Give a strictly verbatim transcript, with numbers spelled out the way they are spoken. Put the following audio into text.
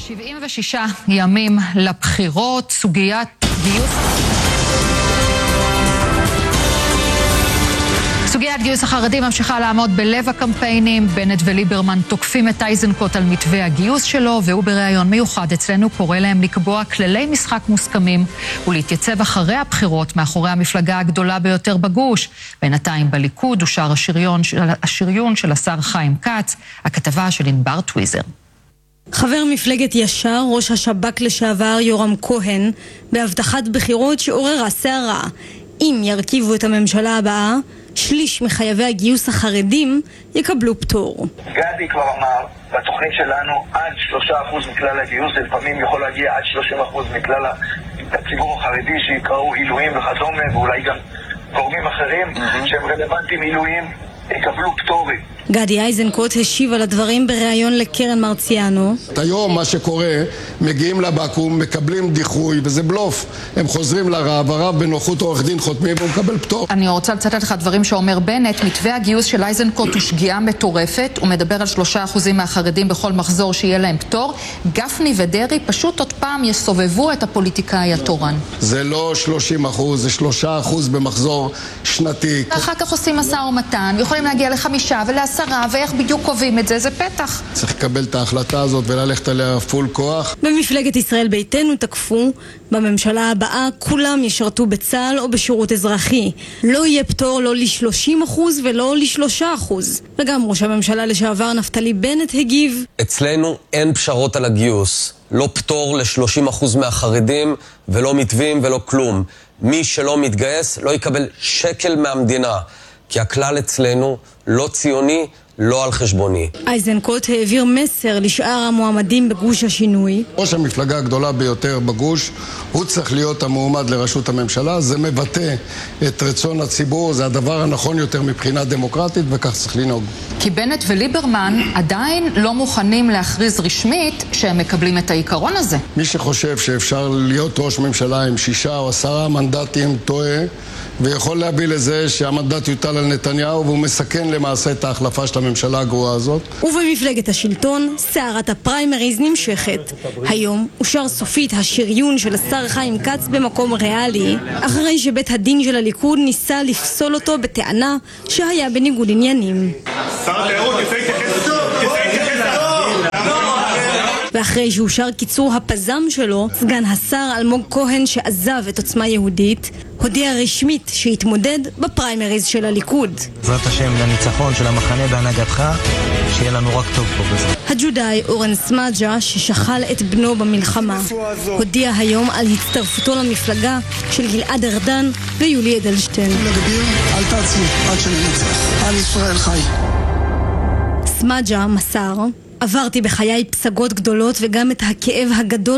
שבעים ושישה ימים לבחירות, סוגיית גיוס סוגיית גיוס החרדים ממשיכה לעמוד בלב הקמפיינים. בנט וליברמן תוקפים את איזנקוט על מתווה הגיוס שלו, והוא בראיון מיוחד אצלנו קורא להם לקבוע כללי משחק מוסכמים ולהתייצב אחרי הבחירות מאחורי המפלגה הגדולה ביותר בגוש. בינתיים בליכוד אושר השריון, השריון של השר חיים כץ. הכתבה של ענבר טוויזר. חבר מפלגת ישר, ראש השב"כ לשעבר יורם כהן, בהבטחת בחירות שעוררה סערה. אם ירכיבו את הממשלה הבאה, שליש מחייבי הגיוס החרדים יקבלו פטור. גדי כבר אמר, בתוכנית שלנו עד שלושה אחוז מכלל הגיוס, לפעמים יכול להגיע עד שלושים אחוז מכלל הציבור החרדי שיקראו עילויים וכדומה, ואולי גם גורמים אחרים שהם רלוונטיים עילויים יקבלו פטורי. גדי איזנקוט השיב על הדברים בריאיון לקרן מרציאנו. היום מה שקורה, מגיעים לבקו"ם, מקבלים דיחוי, וזה בלוף. הם חוזרים לרב, הרב בנוחות עורך דין חותמים והוא מקבל פטור. אני רוצה לצטט לך דברים שאומר בנט. מתווה הגיוס של איזנקוט הוא שגיאה מטורפת. הוא מדבר על שלושה אחוזים מהחרדים בכל מחזור שיהיה להם פטור. גפני ודרי פשוט עוד פעם יסובבו את הפוליטיקאי התורן. זה לא שלושים אחוז, זה שלושה אחוז במחזור שנתי. ואחר כך עושים משא ומתן, יכולים להגיע לחמישה ולעשרה, ואיך בדיוק קובעים את זה? זה פתח. צריך לקבל את ההחלטה הזאת וללכת עליה פול כוח. במפלגת ישראל ביתנו תקפו, בממשלה הבאה כולם ישרתו בצה"ל או בשירות אזרחי. לא יהיה פטור לא ל-שלושים אחוז ולא ל-שלושה אחוז. וגם ראש הממשלה לשעבר נפתלי בנט הגיב. אצלנו אין פשרות על הגיוס. לא פטור ל-שלושים אחוז מהחרדים ולא מתווים ולא כלום. מי שלא מתגייס לא יקבל שקל מהמדינה. כי הכלל אצלנו לא ציוני, לא על חשבוני. איזנקוט העביר מסר לשאר המועמדים בגוש השינוי. ראש המפלגה הגדולה ביותר בגוש, הוא צריך להיות המועמד לראשות הממשלה. זה מבטא את רצון הציבור, זה הדבר הנכון יותר מבחינה דמוקרטית, וכך צריך לנהוג. כי בנט וליברמן עדיין לא מוכנים להכריז רשמית שהם מקבלים את העיקרון הזה. מי שחושב שאפשר להיות ראש ממשלה עם שישה או עשרה מנדטים טועה, ויכול להביא לזה שהמנדט יוטל על נתניהו, והוא מסכן למעשה את ההחלפה של הממשלה הגרועה הזאת. ובמפלגת השלטון, סערת הפריימריז נמשכת. היום אושר סופית השריון של השר חיים כץ במקום ריאלי, אחרי שבית הדין של הליכוד ניסה לפסול אותו בטענה שהיה בניגוד עניינים. שר התיירות יצא התייחס ואחרי שאושר קיצור הפזם שלו, סגן השר אלמוג כהן שעזב את עוצמה יהודית, הודיע רשמית שהתמודד בפריימריז של הליכוד. בעזרת השם לניצחון של המחנה בהנהגתך, שיהיה לנו רק טוב פה בזה. הג'ודאי אורן סמאג'ה, ששכל את בנו במלחמה, הודיע היום על הצטרפותו למפלגה של גלעד ארדן ויולי אדלשטיין. נגדיר, אל תעצרו, עד שננצח. על ישראל חי. סמאג'ה מסר, עברתי בחיי פסגות גדולות וגם את הכאב הגדול